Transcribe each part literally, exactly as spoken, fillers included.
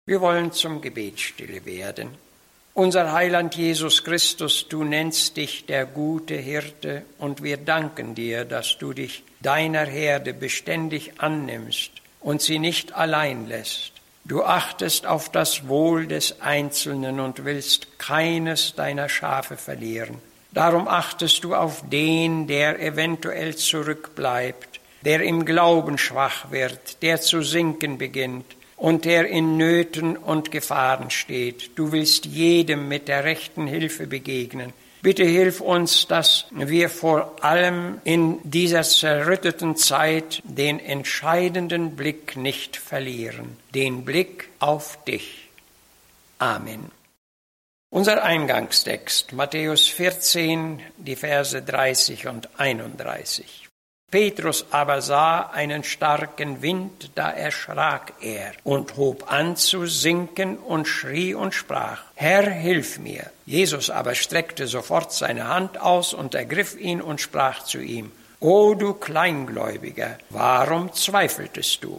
Wir wollen zum Gebet stille werden. Unser Heiland Jesus Christus, du nennst dich der gute Hirte und wir danken dir, dass du dich deiner Herde beständig annimmst und sie nicht allein lässt. Du achtest auf das Wohl des Einzelnen und willst keines deiner Schafe verlieren. Darum achtest du auf den, der eventuell zurückbleibt, der im Glauben schwach wird, der zu sinken beginnt und der in Nöten und Gefahren steht. Du willst jedem mit der rechten Hilfe begegnen. Bitte hilf uns, dass wir vor allem in dieser zerrütteten Zeit den entscheidenden Blick nicht verlieren, den Blick auf dich. Amen. Unser Eingangstext, Matthäus vierzehn, die Verse dreißig und einunddreißig. Petrus aber sah einen starken Wind, da erschrak er und hob an zu sinken und schrie und sprach, Herr, hilf mir. Jesus aber streckte sofort seine Hand aus und ergriff ihn und sprach zu ihm, O du Kleingläubiger, warum zweifeltest du?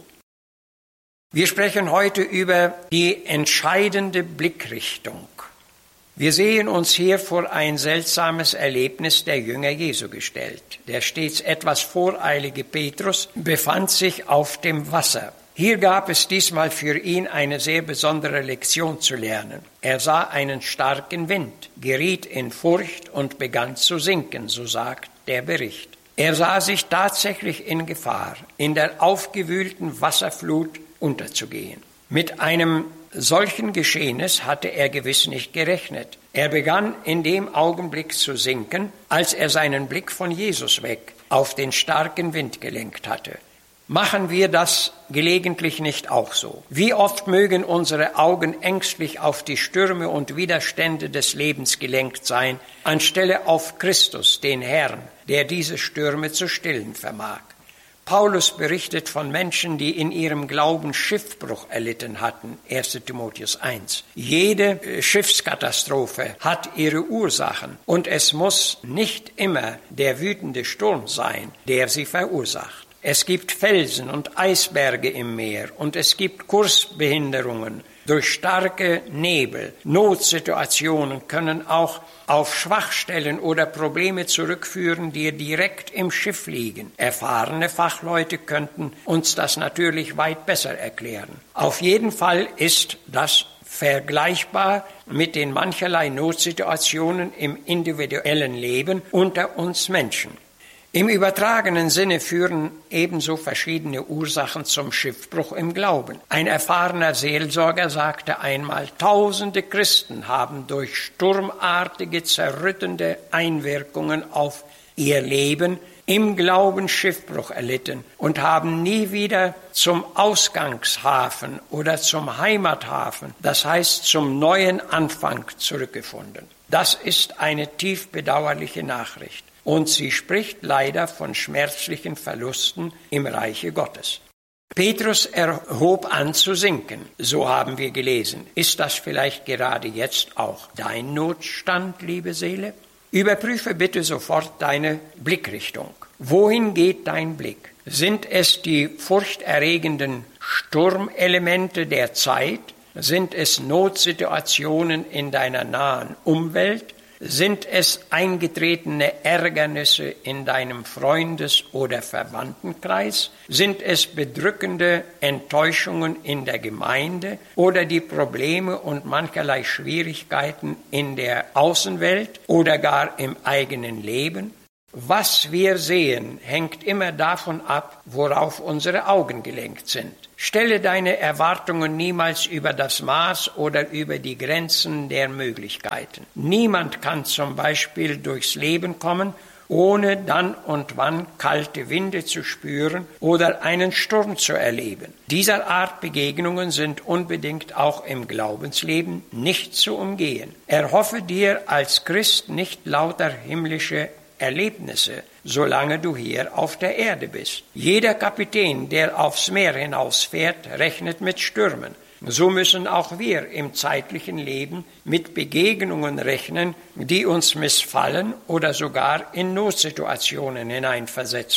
Wir sprechen heute über die entscheidende Blickrichtung. Wir sehen uns hier vor ein seltsames Erlebnis der Jünger Jesu gestellt. Der stets etwas voreilige Petrus befand sich auf dem Wasser. Hier gab es diesmal für ihn eine sehr besondere Lektion zu lernen. Er sah einen starken Wind, geriet in Furcht und begann zu sinken, so sagt der Bericht. Er sah sich tatsächlich in Gefahr, in der aufgewühlten Wasserflut unterzugehen. Mit einem solchen Geschehnis hatte er gewiss nicht gerechnet. Er begann in dem Augenblick zu sinken, als er seinen Blick von Jesus weg auf den starken Wind gelenkt hatte. Machen wir das gelegentlich nicht auch so? Wie oft mögen unsere Augen ängstlich auf die Stürme und Widerstände des Lebens gelenkt sein, anstelle auf Christus, den Herrn, der diese Stürme zu stillen vermag. Paulus berichtet von Menschen, die in ihrem Glauben Schiffbruch erlitten hatten, erster Timotheus eins. Jede Schiffskatastrophe hat ihre Ursachen und es muss nicht immer der wütende Sturm sein, der sie verursacht. Es gibt Felsen und Eisberge im Meer und es gibt Kursbehinderungen durch starke Nebel. Notsituationen können auch auf Schwachstellen oder Probleme zurückführen, die direkt im Schiff liegen. Erfahrene Fachleute könnten uns das natürlich weit besser erklären. Auf jeden Fall ist das vergleichbar mit den mancherlei Notsituationen im individuellen Leben unter uns Menschen. Im übertragenen Sinne führen ebenso verschiedene Ursachen zum Schiffbruch im Glauben. Ein erfahrener Seelsorger sagte einmal, tausende Christen haben durch sturmartige, zerrüttende Einwirkungen auf ihr Leben im Glauben Schiffbruch erlitten und haben nie wieder zum Ausgangshafen oder zum Heimathafen, das heißt zum neuen Anfang zurückgefunden. Das ist eine tief bedauerliche Nachricht. Und sie spricht leider von schmerzlichen Verlusten im Reiche Gottes. Petrus erhob an zu sinken, so haben wir gelesen. Ist das vielleicht gerade jetzt auch dein Notstand, liebe Seele? Überprüfe bitte sofort deine Blickrichtung. Wohin geht dein Blick? Sind es die furchterregenden Sturmelemente der Zeit? Sind es Notsituationen in deiner nahen Umwelt? Sind es eingetretene Ärgernisse in deinem Freundes- oder Verwandtenkreis? Sind es bedrückende Enttäuschungen in der Gemeinde oder die Probleme und mancherlei Schwierigkeiten in der Außenwelt oder gar im eigenen Leben? Was wir sehen, hängt immer davon ab, worauf unsere Augen gelenkt sind. Stelle deine Erwartungen niemals über das Maß oder über die Grenzen der Möglichkeiten. Niemand kann zum Beispiel durchs Leben kommen, ohne dann und wann kalte Winde zu spüren oder einen Sturm zu erleben. Dieser Art Begegnungen sind unbedingt auch im Glaubensleben nicht zu umgehen. Erhoffe dir als Christ nicht lauter himmlische Erlebnisse, solange du hier auf der Erde bist. Jeder Kapitän, der aufs Meer hinausfährt, rechnet mit Stürmen. So müssen auch wir im zeitlichen Leben mit Begegnungen rechnen, die uns missfallen oder sogar in Notsituationen hineinversetzen.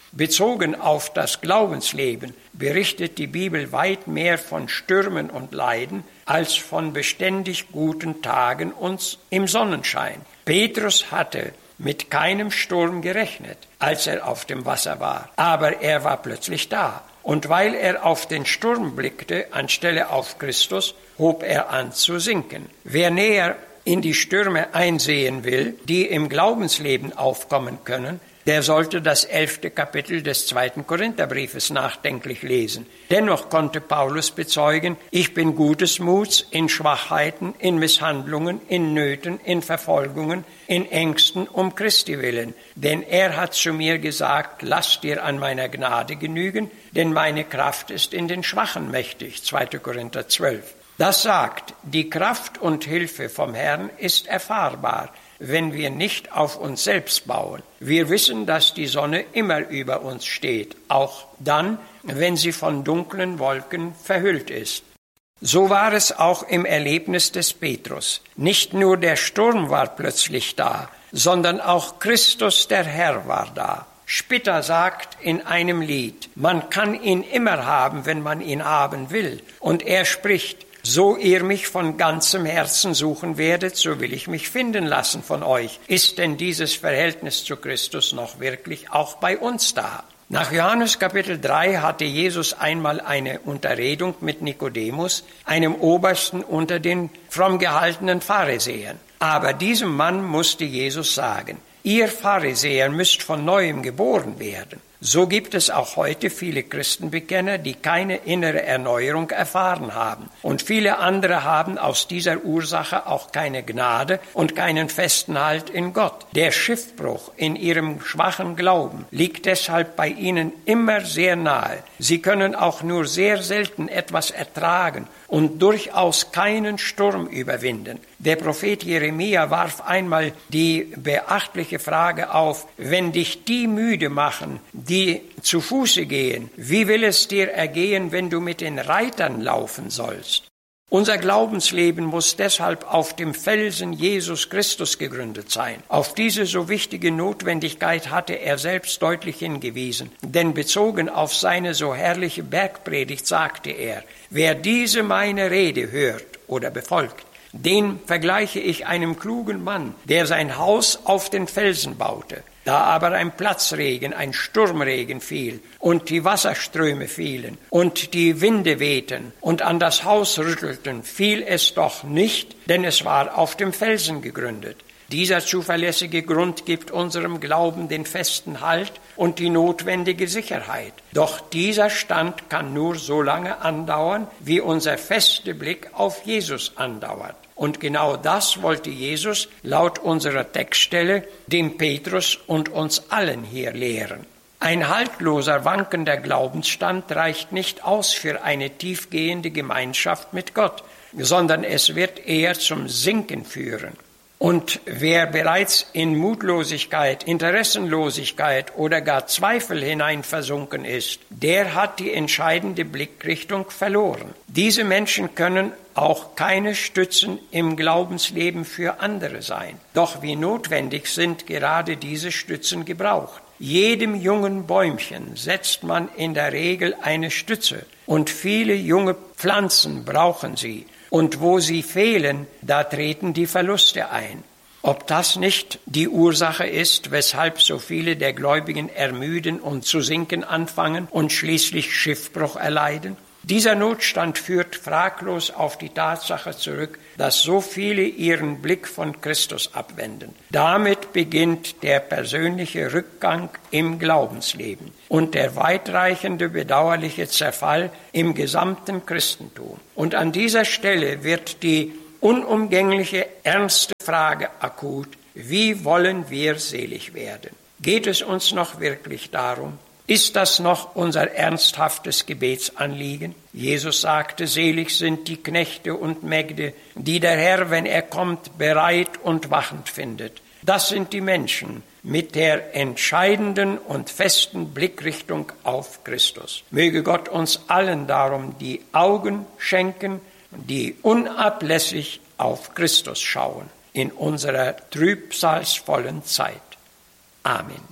Bezogen auf das Glaubensleben berichtet die Bibel weit mehr von Stürmen und Leiden als von beständig guten Tagen und im Sonnenschein. Petrus hatte mit keinem Sturm gerechnet, als er auf dem Wasser war, aber er war plötzlich da. Und weil er auf den Sturm blickte, anstelle auf Christus, hob er an zu sinken. Wer näher in die Stürme einsehen will, die im Glaubensleben aufkommen können, der sollte das elfte Kapitel des zweiten Korintherbriefes nachdenklich lesen. Dennoch konnte Paulus bezeugen, ich bin gutes Muts in Schwachheiten, in Misshandlungen, in Nöten, in Verfolgungen, in Ängsten um Christi willen. Denn er hat zu mir gesagt, lass dir an meiner Gnade genügen, denn meine Kraft ist in den Schwachen mächtig. zweiter Korinther zwölf. Das sagt, die Kraft und Hilfe vom Herrn ist erfahrbar, wenn wir nicht auf uns selbst bauen. Wir wissen, dass die Sonne immer über uns steht, auch dann, wenn sie von dunklen Wolken verhüllt ist. So war es auch im Erlebnis des Petrus. Nicht nur der Sturm war plötzlich da, sondern auch Christus der Herr war da. Spitta sagt in einem Lied, man kann ihn immer haben, wenn man ihn haben will. Und er spricht, so ihr mich von ganzem Herzen suchen werdet, so will ich mich finden lassen von euch. Ist denn dieses Verhältnis zu Christus noch wirklich auch bei uns da? Nach Johannes Kapitel drei hatte Jesus einmal eine Unterredung mit Nikodemus, einem Obersten unter den fromm gehaltenen Pharisäern. Aber diesem Mann musste Jesus sagen, ihr Pharisäer müsst von Neuem geboren werden. So gibt es auch heute viele Christenbekenner, die keine innere Erneuerung erfahren haben. Und viele andere haben aus dieser Ursache auch keine Gnade und keinen festen Halt in Gott. Der Schiffbruch in ihrem schwachen Glauben liegt deshalb bei ihnen immer sehr nahe. Sie können auch nur sehr selten etwas ertragen und durchaus keinen Sturm überwinden. Der Prophet Jeremia warf einmal die beachtliche Frage auf, wenn dich die müde machen, die zu Fuße gehen, wie will es dir ergehen, wenn du mit den Reitern laufen sollst? Unser Glaubensleben muss deshalb auf dem Felsen Jesus Christus gegründet sein. Auf diese so wichtige Notwendigkeit hatte er selbst deutlich hingewiesen, denn bezogen auf seine so herrliche Bergpredigt sagte er, wer diese meine Rede hört oder befolgt, den vergleiche ich einem klugen Mann, der sein Haus auf den Felsen baute. Da aber ein Platzregen, ein Sturmregen fiel und die Wasserströme fielen und die Winde wehten und an das Haus rüttelten, fiel es doch nicht, denn es war auf dem Felsen gegründet. Dieser zuverlässige Grund gibt unserem Glauben den festen Halt und die notwendige Sicherheit. Doch dieser Stand kann nur so lange andauern, wie unser fester Blick auf Jesus andauert. Und genau das wollte Jesus laut unserer Textstelle dem Petrus und uns allen hier lehren. Ein haltloser, wankender Glaubensstand reicht nicht aus für eine tiefgehende Gemeinschaft mit Gott, sondern es wird eher zum Sinken führen. Und wer bereits in Mutlosigkeit, Interessenlosigkeit oder gar Zweifel hinein versunken ist, der hat die entscheidende Blickrichtung verloren. Diese Menschen können auch keine Stützen im Glaubensleben für andere sein. Doch wie notwendig sind gerade diese Stützen gebraucht. Jedem jungen Bäumchen setzt man in der Regel eine Stütze und viele junge Pflanzen brauchen sie. Und wo sie fehlen, da treten die Verluste ein. Ob das nicht die Ursache ist, weshalb so viele der Gläubigen ermüden und zu sinken anfangen und schließlich Schiffbruch erleiden? Dieser Notstand führt fraglos auf die Tatsache zurück, dass so viele ihren Blick von Christus abwenden. Damit beginnt der persönliche Rückgang im Glaubensleben und der weitreichende, bedauerliche Zerfall im gesamten Christentum. Und an dieser Stelle wird die unumgängliche, ernste Frage akut: Wie wollen wir selig werden? Geht es uns noch wirklich darum? Ist das noch unser ernsthaftes Gebetsanliegen? Jesus sagte, selig sind die Knechte und Mägde, die der Herr, wenn er kommt, bereit und wachend findet. Das sind die Menschen mit der entscheidenden und festen Blickrichtung auf Christus. Möge Gott uns allen darum die Augen schenken, die unablässig auf Christus schauen in unserer trübsalvollen Zeit. Amen.